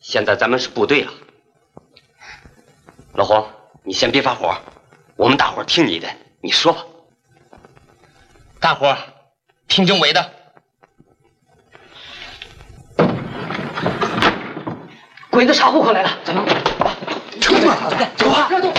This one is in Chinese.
现在咱们是部队了。老黄，你先别发火，我们大伙儿听你的，你说吧。 大伙儿听政委的。 鬼子查户口来了，咱们冲啊！走啊！